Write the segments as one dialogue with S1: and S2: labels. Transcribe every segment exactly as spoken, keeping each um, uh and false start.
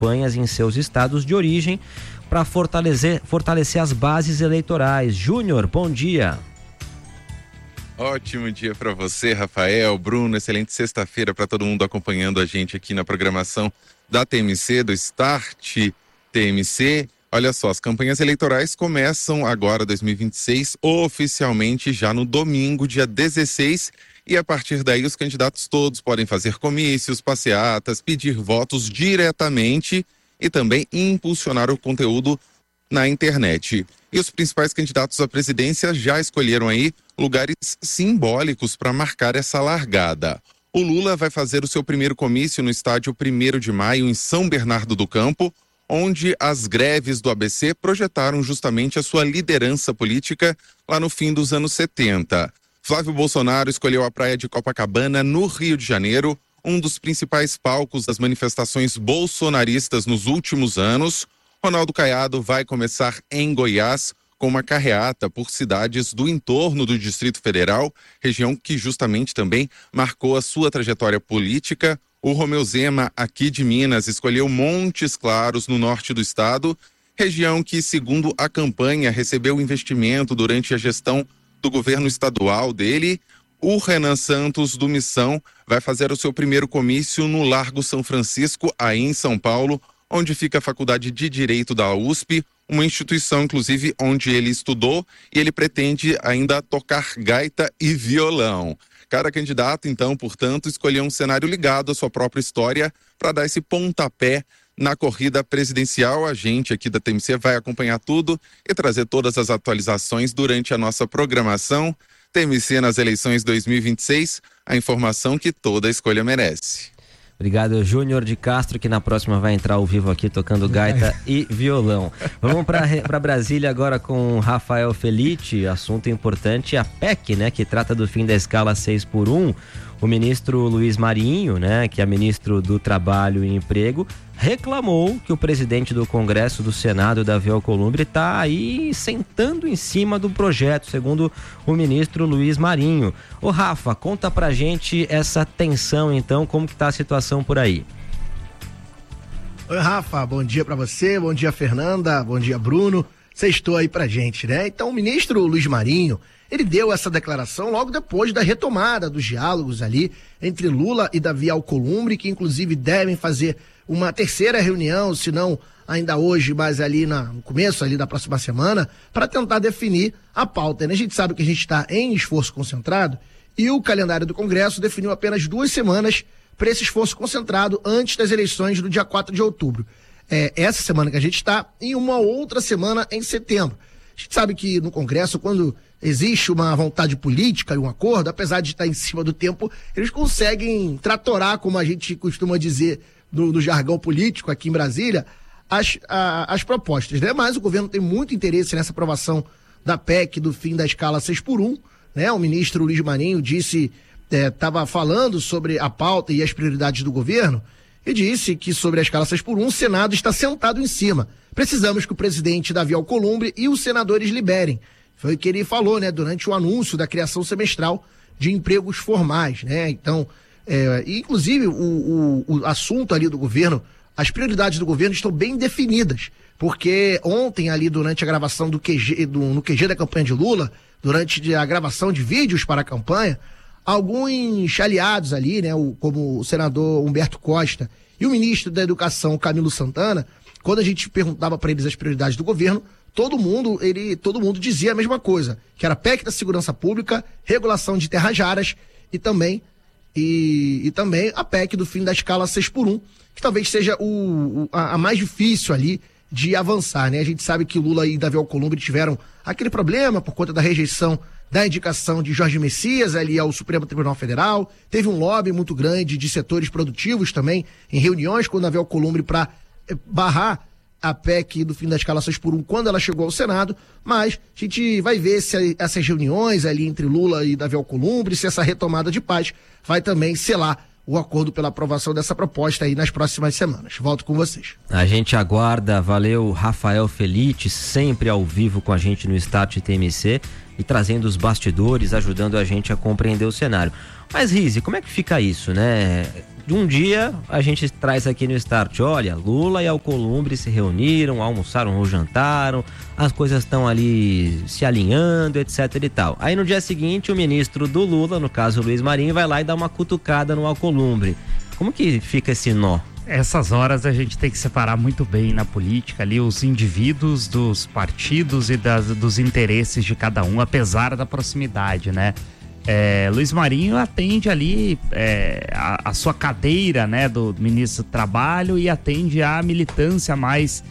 S1: campanhas em seus estados de origem para fortalecer, fortalecer as bases eleitorais. Júnior, bom dia.
S2: Ótimo dia para você, Rafael, Bruno, excelente sexta-feira para todo mundo acompanhando a gente aqui na programação da T M C, do Start T M C. Olha só, as campanhas eleitorais começam agora, dois mil e vinte e seis, oficialmente já no domingo, dia dezesseis, e a partir daí os candidatos todos podem fazer comícios, passeatas, pedir votos diretamente e também impulsionar o conteúdo na internet. E os principais candidatos à presidência já escolheram aí lugares simbólicos para marcar essa largada. O Lula vai fazer o seu primeiro comício no estádio primeiro de maio, em São Bernardo do Campo, onde as greves do A B C projetaram justamente a sua liderança política lá no fim dos anos setenta. Flávio Bolsonaro escolheu a praia de Copacabana, no Rio de Janeiro, um dos principais palcos das manifestações bolsonaristas nos últimos anos. Ronaldo Caiado vai começar em Goiás com uma carreata por cidades do entorno do Distrito Federal, região que justamente também marcou a sua trajetória política. O Romeu Zema, aqui de Minas, escolheu Montes Claros, no norte do estado, região que, segundo a campanha, recebeu investimento durante a gestão do governo estadual dele. O Renan Santos, do Missão, vai fazer o seu primeiro comício no Largo São Francisco, aí em São Paulo, onde fica a Faculdade de Direito da U S P, uma instituição, inclusive, onde ele estudou, e ele pretende ainda tocar gaita e violão. Cada candidato, então, portanto, escolheu um cenário ligado à sua própria história para dar esse pontapé na corrida presidencial. A gente aqui da T M C vai acompanhar tudo e trazer todas as atualizações durante a nossa programação. T M C nas eleições dois mil e vinte e seis, a informação que toda escolha merece.
S1: Obrigado, Júnior de Castro, que na próxima vai entrar ao vivo aqui tocando gaita e violão. Vamos para Brasília agora com Rafael Felitti. Assunto importante, a P E C, né, que trata do fim da escala seis por um. O ministro Luiz Marinho, né, que é ministro do Trabalho e Emprego, reclamou que o presidente do Congresso, do Senado, Davi Alcolumbre, está aí sentando em cima do projeto, segundo o ministro Luiz Marinho. Ô Rafa, conta pra gente essa tensão então, como que tá a situação por aí?
S3: Oi Rafa, bom dia pra você, bom dia Fernanda, bom dia Bruno, sextou aí pra gente, né? Então o ministro Luiz Marinho, ele deu essa declaração logo depois da retomada dos diálogos ali entre Lula e Davi Alcolumbre, que inclusive devem fazer uma terceira reunião, se não ainda hoje, mas ali na, no começo ali da próxima semana, para tentar definir a pauta, né? A gente sabe que a gente está em esforço concentrado e o calendário do Congresso definiu apenas duas semanas para esse esforço concentrado antes das eleições do dia quatro de outubro. É, essa semana que a gente está e uma outra semana em setembro. A gente sabe que no Congresso, quando existe uma vontade política e um acordo, apesar de estar em cima do tempo, eles conseguem tratorar, como a gente costuma dizer no, no jargão político aqui em Brasília, as, a, as propostas, né? Mas o governo tem muito interesse nessa aprovação da P E C do fim da escala seis por um, né? O ministro Luiz Marinho disse, estava é, falando sobre a pauta e as prioridades do governo, e disse que sobre a escala seis por um o Senado está sentado em cima. Precisamos que o presidente Davi Alcolumbre e os senadores liberem. Foi o que ele falou, né, durante o anúncio da criação semestral de empregos formais, né? Então, é, inclusive o, o, o assunto ali do governo, as prioridades do governo estão bem definidas, porque ontem ali durante a gravação do Q G, do, no Q G da campanha de Lula, durante a gravação de vídeos para a campanha, alguns aliados ali, né, o, como o senador Humberto Costa e o ministro da Educação, Camilo Santana, quando a gente perguntava para eles as prioridades do governo, todo mundo, ele, todo mundo dizia a mesma coisa, que era P E C da Segurança Pública, regulação de terras raras e também, e, e também a P E C do fim da escala seis por um, que talvez seja o, o, a, a mais difícil ali de avançar, né? A gente sabe que Lula e Davi Alcolumbre tiveram aquele problema por conta da rejeição da indicação de Jorge Messias ali ao Supremo Tribunal Federal, teve um lobby muito grande de setores produtivos também, em reuniões com o Davi Alcolumbre para eh, barrar a P E C do fim da escala seis por um quando ela chegou ao Senado, mas a gente vai ver se essas reuniões ali entre Lula e Davi Alcolumbre, se essa retomada de paz vai também selar o acordo pela aprovação dessa proposta aí nas próximas semanas. Volto com vocês.
S1: A gente aguarda, valeu Rafael Felitti, sempre ao vivo com a gente no Start T M C, e trazendo os bastidores, ajudando a gente a compreender o cenário. Mas, Rizzi, como é que fica isso, né? De um dia a gente traz aqui no Start, olha, Lula e Alcolumbre se reuniram, almoçaram ou jantaram, as coisas estão ali se alinhando, etc e tal. Aí no dia seguinte o ministro do Lula, no caso o Luiz Marinho, vai lá e dá uma cutucada no Alcolumbre. Como que fica esse nó?
S4: Essas horas a gente tem que separar muito bem na política ali os indivíduos dos partidos e das, dos interesses de cada um, apesar da proximidade, né? É, Luiz Marinho atende ali é, a, a sua cadeira, né, do ministro do Trabalho e atende a militância mais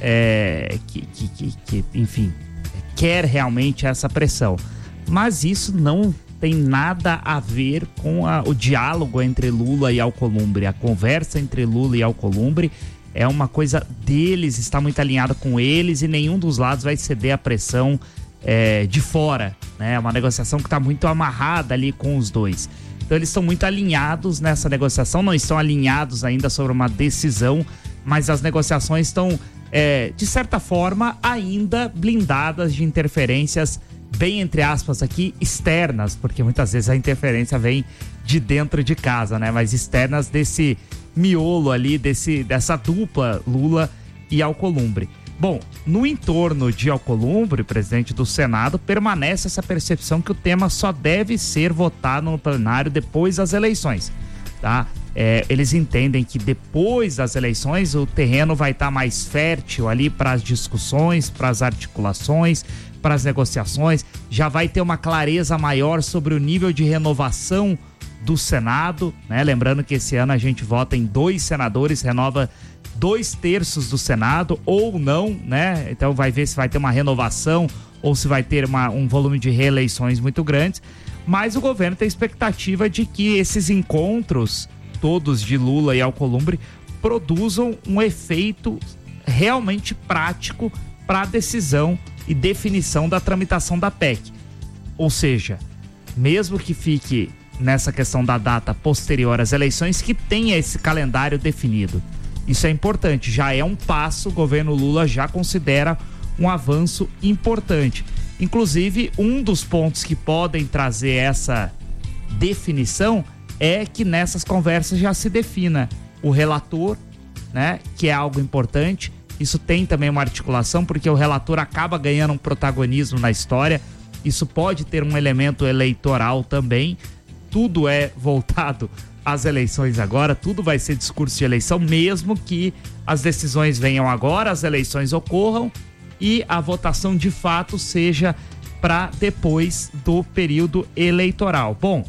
S4: é, que, que, que, que, enfim, quer realmente essa pressão. Mas isso não tem nada a ver com a, o diálogo entre Lula e Alcolumbre. A conversa entre Lula e Alcolumbre é uma coisa deles, está muito alinhada com eles e nenhum dos lados vai ceder à pressão É, de fora, né? É uma negociação que está muito amarrada ali com os dois. Então eles estão muito alinhados nessa negociação, não estão alinhados ainda sobre uma decisão, mas as negociações estão, é, de certa forma, ainda blindadas de interferências, bem entre aspas aqui, externas, porque muitas vezes a interferência vem de dentro de casa, né? Mas externas desse miolo ali, desse, dessa dupla Lula e Alcolumbre. Bom, no entorno de Alcolumbre, presidente do Senado, permanece essa percepção que o tema só deve ser votado no plenário depois das eleições, tá? É, eles entendem que depois das eleições o terreno vai estar mais fértil ali para as discussões, para as articulações, para as negociações, já vai ter uma clareza maior sobre o nível de renovação do Senado, né? Lembrando que esse ano a gente vota em dois senadores, renova dois terços do Senado ou não, né? Então vai ver se vai ter uma renovação ou se vai ter uma, um volume de reeleições muito grande. Mas o governo tem expectativa de que esses encontros, todos de Lula e Alcolumbre, produzam um efeito realmente prático para a decisão e definição da tramitação da P E C. Ou seja, mesmo que fique nessa questão da data posterior às eleições, que tenha esse calendário definido. Isso é importante, já é um passo, o governo Lula já considera um avanço importante. Inclusive, um dos pontos que podem trazer essa definição é que nessas conversas já se defina o relator, né, que é algo importante. Isso tem também uma articulação, porque o relator acaba ganhando um protagonismo na história. Isso pode ter um elemento eleitoral também. Tudo é voltado às eleições agora, tudo vai ser discurso de eleição, mesmo que as decisões venham agora, as eleições ocorram e a votação de fato seja para depois do período eleitoral. Bom,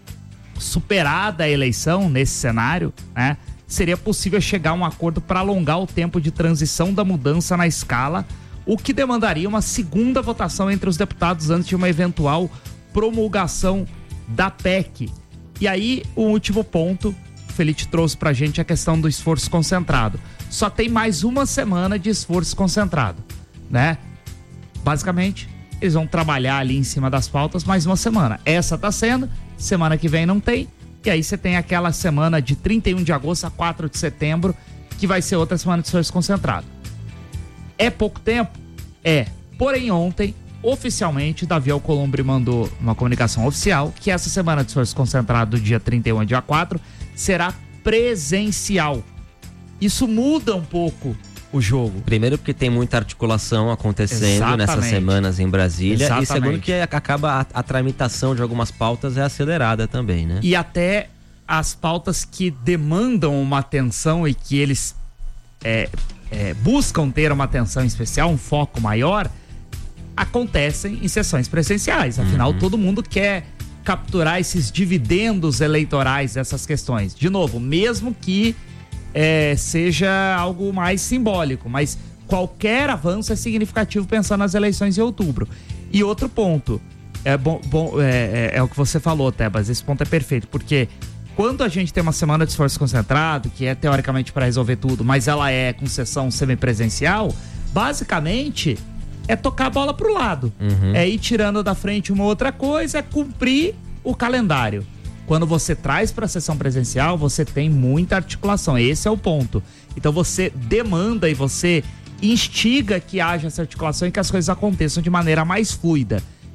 S4: superada a eleição nesse cenário, né, seria possível chegar a um acordo para alongar o tempo de transição da mudança na escala, o que demandaria uma segunda votação entre os deputados antes de uma eventual promulgação da P E C. E aí, o último ponto, o Felipe trouxe pra gente a questão do esforço concentrado. Só tem mais uma semana de esforço concentrado, né? Basicamente, eles vão trabalhar ali em cima das pautas mais uma semana. Essa tá sendo, semana que vem não tem, e aí você tem aquela semana de trinta e um de agosto a quatro de setembro, que vai ser outra semana de esforço concentrado. É pouco tempo? É. Porém, ontem, oficialmente, Davi Alcolumbre mandou uma comunicação oficial que essa semana de esforço concentrado do dia trinta e um a dia quatro será presencial. Isso muda um pouco o jogo.
S1: Primeiro porque tem muita articulação acontecendo Exatamente. nessas semanas em Brasília. Exatamente. E segundo que acaba a, a tramitação de algumas pautas é acelerada também, né?
S4: E até as pautas que demandam uma atenção e que eles é, é, buscam ter uma atenção especial, um foco maior, acontecem em sessões presenciais. Afinal, uhum. todo mundo quer capturar esses dividendos eleitorais dessas questões. De novo, mesmo que é, seja algo mais simbólico, mas qualquer avanço é significativo pensando nas eleições em outubro. E outro ponto, é, bom, bom, é, é, é o que você falou, Tebas, esse ponto é perfeito, porque quando a gente tem uma semana de esforço concentrado, que é teoricamente para resolver tudo, mas ela é com sessão semipresencial, basicamente é tocar a bola pro lado. Uhum. É ir tirando da frente uma outra coisa, é cumprir o calendário. Quando você traz para a sessão presencial, você tem muita articulação. Esse é o ponto. Então você demanda e você instiga que haja essa articulação e que as coisas aconteçam de maneira mais fluida.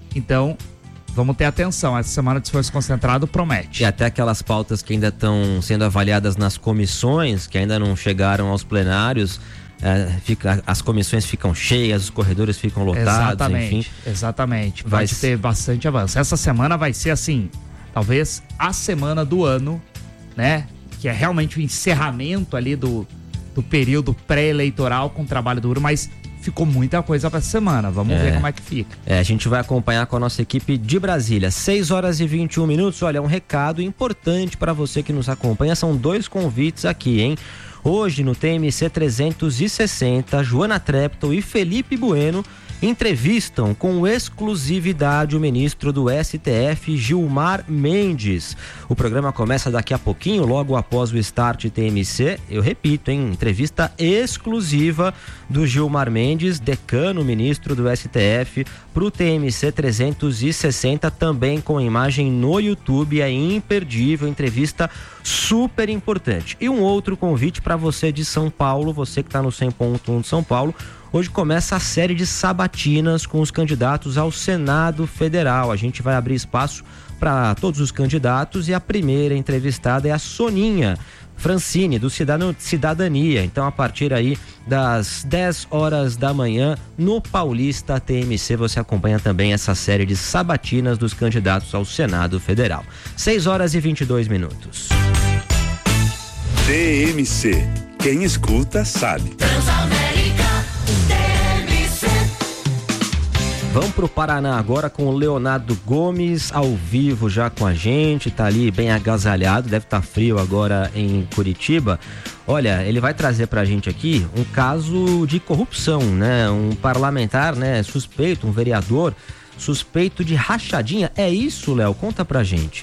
S4: Então, vamos ter atenção. Essa semana de esforço concentrado promete.
S1: E até aquelas pautas que ainda estão sendo avaliadas nas comissões, que ainda não chegaram aos plenários, é, fica, as comissões ficam cheias, os corredores ficam lotados,
S4: exatamente,
S1: enfim.
S4: Exatamente.
S1: Vai
S4: Pode ter bastante avanço. Essa semana vai ser assim, talvez a semana do ano, né? Que é realmente o encerramento ali do, do período pré-eleitoral com trabalho duro, mas ficou muita coisa para essa semana. Vamos é. ver como é que fica.
S1: É, a gente vai acompanhar com a nossa equipe de Brasília. seis horas e vinte e um minutos. Olha, um recado importante para você que nos acompanha. São dois convites aqui, hein? Hoje, no T M C trezentos e sessenta, Joana Treptow e Felipe Bueno entrevistam com exclusividade o ministro do S T F, Gilmar Mendes. O programa começa daqui a pouquinho, logo após o Start T M C. Eu repito, hein? Entrevista exclusiva do Gilmar Mendes, decano ministro do S T F, para o T M C trezentos e sessenta, também com imagem no YouTube. É imperdível, entrevista super importante. E um outro convite para você de São Paulo, você que está no cem ponto um de São Paulo. Hoje começa a série de sabatinas com os candidatos ao Senado Federal. A gente vai abrir espaço para todos os candidatos e a primeira entrevistada é a Soninha Francini, do Cidadania. Então, a partir aí das dez horas da manhã, no Paulista T M C, você acompanha também essa série de sabatinas dos candidatos ao Senado Federal. seis horas e vinte e dois minutos.
S5: T M C. Quem escuta sabe.
S1: Vamos pro Paraná agora com o Leonardo Gomes, ao vivo já com a gente, tá ali bem agasalhado, deve estar frio agora em Curitiba. Olha, ele vai trazer pra gente aqui um caso de corrupção, né? Um parlamentar, né, suspeito, um vereador suspeito de rachadinha. É isso, Léo? Conta pra gente.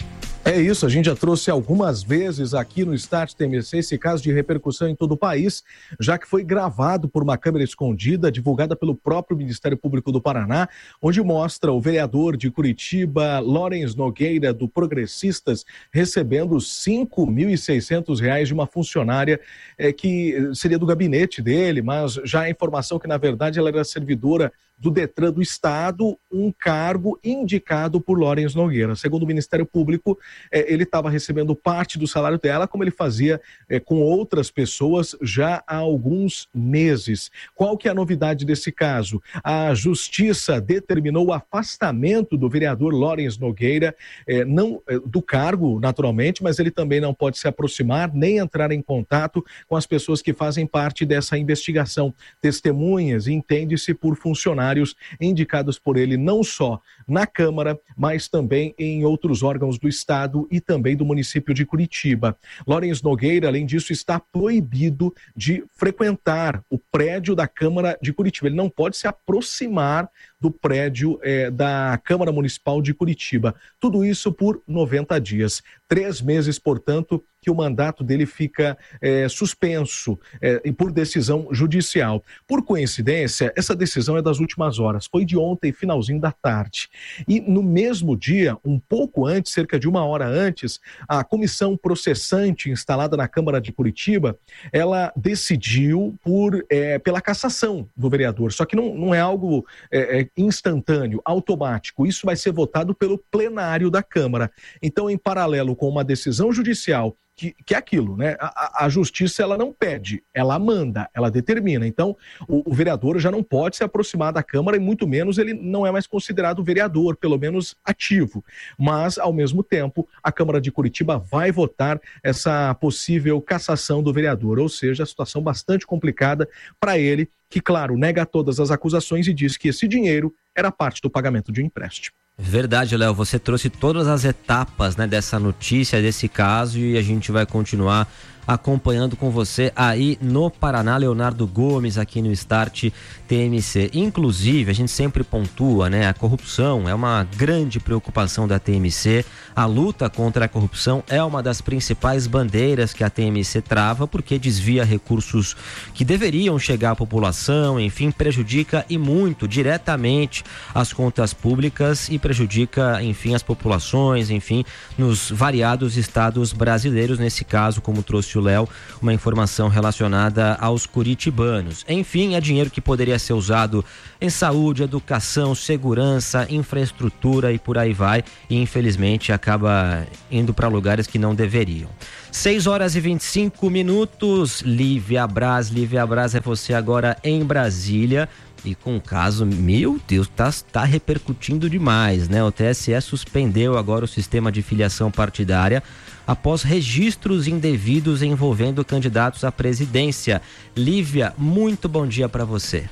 S6: É isso, a gente já trouxe algumas vezes aqui no Start T M C esse caso de repercussão em todo o país, já que foi gravado por uma câmera escondida, divulgada pelo próprio Ministério Público do Paraná, onde mostra o vereador de Curitiba, Lawrence Nogueira, do Progressistas, recebendo cinco mil e seiscentos reais de uma funcionária é, que seria do gabinete dele, mas já a informação que, na verdade, ela era servidora do Detran do Estado, um cargo indicado por Lawrence Nogueira. Segundo o Ministério Público, eh, ele estava recebendo parte do salário dela, como ele fazia eh, com outras pessoas já há alguns meses. Qual que é a novidade desse caso? A Justiça determinou o afastamento do vereador Lawrence Nogueira, eh, não, eh, do cargo, naturalmente, mas ele também não pode se aproximar nem entrar em contato com as pessoas que fazem parte dessa investigação. Testemunhas, entende-se por funcionários indicados por ele não só na Câmara, mas também em outros órgãos do Estado e também do município de Curitiba. Lawrence Nogueira, além disso, está proibido de frequentar o prédio da Câmara de Curitiba. Ele não pode se aproximar do prédio eh, da Câmara Municipal de Curitiba. Tudo isso por noventa dias. Três meses, portanto, que o mandato dele fica eh, suspenso eh, e por decisão judicial. Por coincidência, essa decisão é das últimas horas. Foi de ontem, finalzinho da tarde. E no mesmo dia, um pouco antes, cerca de uma hora antes, a comissão processante instalada na Câmara de Curitiba, ela decidiu por, eh, pela cassação do vereador. Só que não, não é algo eh, instantâneo, automático. Isso vai ser votado pelo plenário da Câmara. Então, em paralelo com uma decisão judicial, que, que é aquilo, né? A, a justiça, ela não pede, ela manda, ela determina. Então, o, o vereador já não pode se aproximar da Câmara e muito menos ele não é mais considerado vereador, pelo menos ativo. Mas, ao mesmo tempo, a Câmara de Curitiba vai votar essa possível cassação do vereador, ou seja, a situação bastante complicada para ele, que, claro, nega todas as acusações e diz que esse dinheiro era parte do pagamento de um empréstimo.
S1: Verdade, Léo, você trouxe todas as etapas, né, dessa notícia, desse caso, e a gente vai continuar acompanhando com você aí no Paraná. Leonardo Gomes aqui no Start T M C. Inclusive, a gente sempre pontua, né? A corrupção é uma grande preocupação da T M C. A luta contra a corrupção é uma das principais bandeiras que a T M C trava, porque desvia recursos que deveriam chegar à população, enfim, prejudica e muito diretamente as contas públicas e prejudica, enfim, as populações, enfim, nos variados estados brasileiros. Nesse caso, como trouxe o o Léo, uma informação relacionada aos curitibanos. Enfim, é dinheiro que poderia ser usado em saúde, educação, segurança, infraestrutura e por aí vai, e infelizmente acaba indo para lugares que não deveriam. seis horas e vinte e cinco minutos, Lívia Braz, Lívia Braz é você agora em Brasília. E com o caso, meu Deus, tá, tá repercutindo demais, né? O T S E suspendeu agora o sistema de filiação partidária após registros indevidos envolvendo candidatos à presidência. Lívia, muito bom dia para você.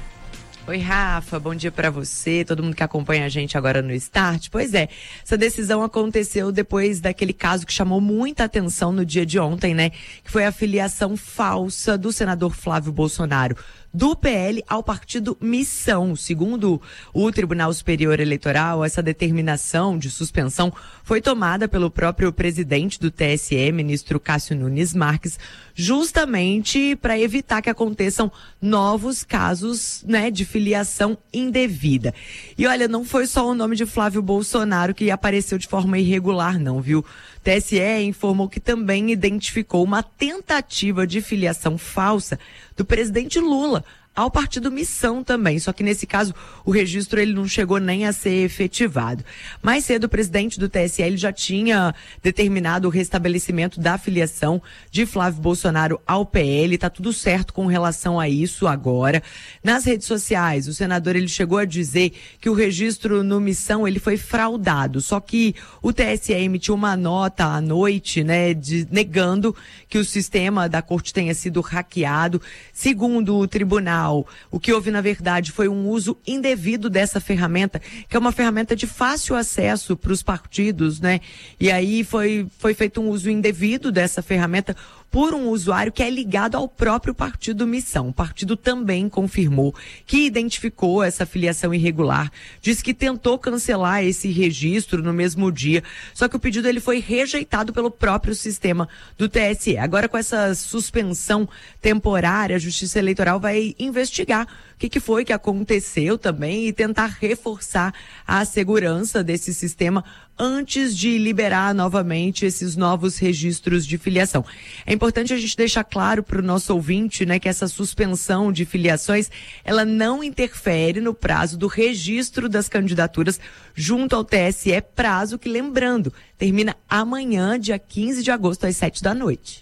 S7: Oi, Rafa, bom dia para você, todo mundo que acompanha a gente agora no Start. Pois é, essa decisão aconteceu depois daquele caso que chamou muita atenção no dia de ontem, né? Que foi a filiação falsa do senador Flávio Bolsonaro do P L ao partido Missão. Segundo o Tribunal Superior Eleitoral, essa determinação de suspensão foi tomada pelo próprio presidente do T S E, ministro Cássio Nunes Marques, justamente para evitar que aconteçam novos casos, né, de filiação indevida. E olha, não foi só o nome de Flávio Bolsonaro que apareceu de forma irregular, não, viu? O T S E informou que também identificou uma tentativa de filiação falsa do presidente Lula ao partido Missão também, só que nesse caso o registro ele não chegou nem a ser efetivado. Mais cedo o presidente do T S E ele já tinha determinado o restabelecimento da filiação de Flávio Bolsonaro ao P L, tá tudo certo com relação a isso agora. Nas redes sociais, o senador ele chegou a dizer que o registro no Missão ele foi fraudado, só que o T S E emitiu uma nota à noite, né, de, negando que o sistema da corte tenha sido hackeado. Segundo o tribunal, o que houve, na verdade, foi um uso indevido dessa ferramenta, que é uma ferramenta de fácil acesso para os partidos, né? E aí foi, foi feito um uso indevido dessa ferramenta por um usuário que é ligado ao próprio partido Missão. O partido também confirmou que identificou essa filiação irregular, disse que tentou cancelar esse registro no mesmo dia, só que o pedido ele foi rejeitado pelo próprio sistema do T S E. Agora, com essa suspensão temporária, a Justiça Eleitoral vai investigar o que, que foi que aconteceu também e tentar reforçar a segurança desse sistema antes de liberar novamente esses novos registros de filiação. É importante a gente deixar claro para o nosso ouvinte, né, que essa suspensão de filiações, ela não interfere no prazo do registro das candidaturas junto ao T S E, prazo que, lembrando, termina amanhã, dia quinze de agosto, às sete da noite.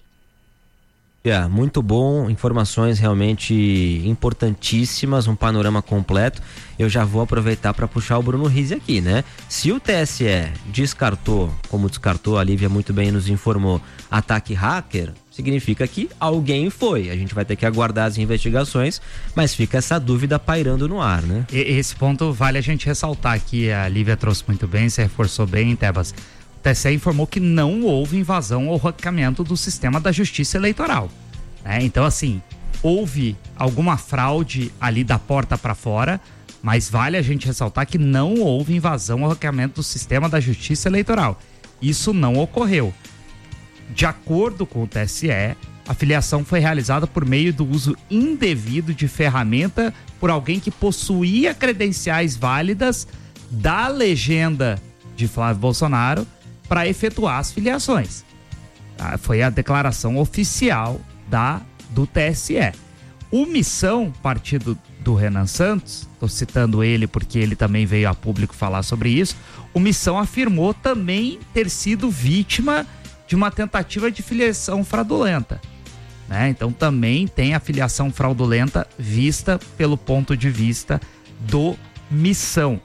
S1: Yeah, muito bom, informações realmente importantíssimas, um panorama completo. Eu já vou aproveitar para puxar o Bruno Rizzi aqui, né? Se o T S E descartou, como descartou, a Lívia muito bem nos informou, ataque hacker, significa que alguém foi. A gente vai ter que aguardar as investigações, mas fica essa dúvida pairando no ar, né?
S4: Esse ponto vale a gente ressaltar que a Lívia trouxe muito bem, se reforçou bem, Tebas. O T S E informou que não houve invasão ou hackeamento do sistema da Justiça Eleitoral, né? Então, assim, houve alguma fraude ali da porta para fora, mas vale a gente ressaltar que não houve invasão ou hackeamento do sistema da Justiça Eleitoral. Isso não ocorreu. De acordo com o T S E, a filiação foi realizada por meio do uso indevido de ferramenta por alguém que possuía credenciais válidas da legenda de Flávio Bolsonaro para efetuar as filiações. Ah, foi a declaração oficial da, do T S E. O Missão, partido do Renan Santos, estou citando ele porque ele também veio a público falar sobre isso, o Missão afirmou também ter sido vítima de uma tentativa de filiação fraudulenta, né? Então também tem a filiação fraudulenta vista pelo ponto de vista do Missão.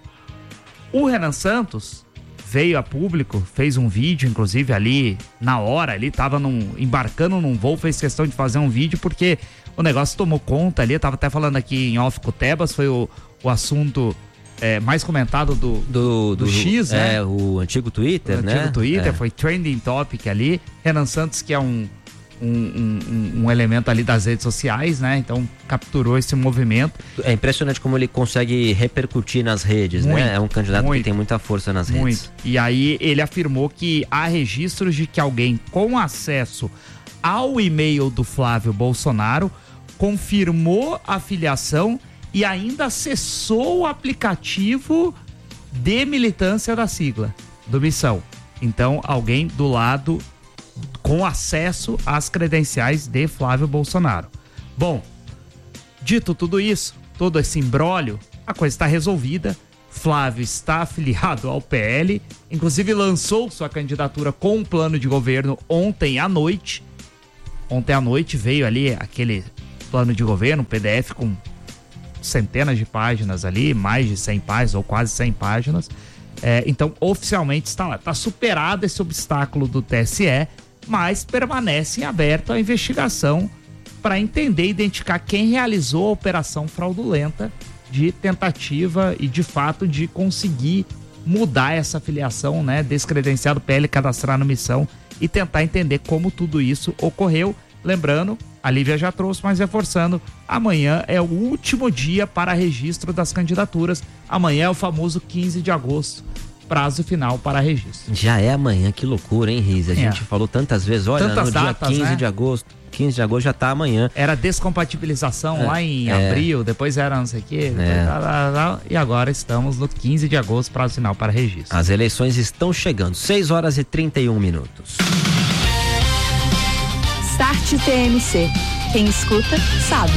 S4: O Renan Santos veio a público, fez um vídeo, inclusive ali na hora, ele estava embarcando num voo, fez questão de fazer um vídeo porque o negócio tomou conta ali. Eu tava até falando aqui em off com o Tebas, foi o, o assunto é, mais comentado do, do, do, do X, né?
S1: É, o antigo Twitter,
S4: o
S1: né?
S4: O antigo Twitter,
S1: é.
S4: Foi trending topic ali. Renan Santos, que é um, um, um, um elemento ali das redes sociais, né? Então capturou esse movimento.
S1: É impressionante como ele consegue repercutir nas redes, muito, né? É um candidato muito, que tem muita força nas
S4: muito.
S1: redes.
S4: E aí ele afirmou que há registros de que alguém com acesso ao e-mail do Flávio Bolsonaro confirmou a filiação e ainda acessou o aplicativo de militância da sigla, do Missão. Então, alguém do lado com acesso às credenciais de Flávio Bolsonaro. Bom, dito tudo isso, todo esse imbróglio, a coisa está resolvida. Flávio está afiliado ao P L, inclusive lançou sua candidatura com um plano de governo ontem à noite. Ontem à noite veio ali aquele plano de governo, um P D F com centenas de páginas ali, mais de cem páginas ou quase cem páginas. É, então, oficialmente está lá. Está superado esse obstáculo do T S E, mas permanece em aberto a investigação para entender e identificar quem realizou a operação fraudulenta de tentativa e, de fato, de conseguir mudar essa filiação, né? Descredenciar do P L, cadastrar na missão e tentar entender como tudo isso ocorreu. Lembrando, a Lívia já trouxe, mas reforçando, amanhã é o último dia para registro das candidaturas. Amanhã é o famoso quinze de agosto, prazo final para registro.
S1: Já é amanhã, que loucura, hein, Riz? A é. gente falou tantas vezes, olha,
S4: Tantas
S1: no
S4: datas,
S1: dia quinze
S4: né?
S1: de agosto, quinze de agosto já tá amanhã.
S4: Era descompatibilização
S1: é,
S4: lá em
S1: é.
S4: abril, depois era não sei o quê,
S1: É.
S4: tá, tá, tá, e agora estamos no quinze de agosto, prazo final para registro.
S1: As eleições estão chegando, seis horas e trinta e um minutos.
S8: Start T M C. Quem escuta, sabe.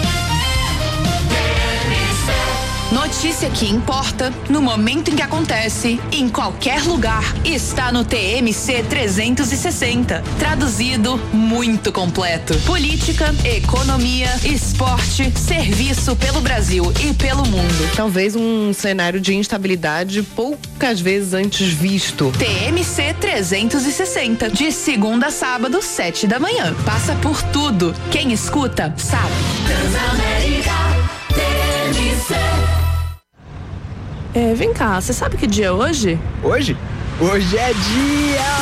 S9: Notícia que importa, no momento em que acontece, em qualquer lugar, está no T M C trezentos e sessenta. Traduzido, muito completo. Política, economia, esporte, serviço pelo Brasil e pelo mundo.
S10: Talvez um cenário de instabilidade poucas vezes antes visto.
S9: T M C trezentos e sessenta, de segunda a sábado, sete da manhã. Passa por tudo. Quem escuta, sabe. Transamérica, T M C.
S10: É, vem cá, você sabe que dia é hoje?
S11: Hoje? Hoje é dia